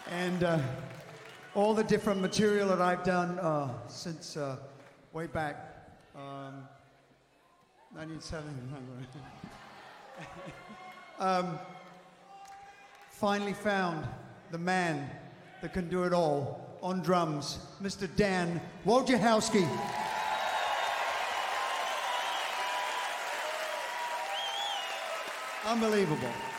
And all the different material that I've done since way back 1970. Finally found the man that can do it all on drums, Mr. Dan Wojciechowski. Unbelievable.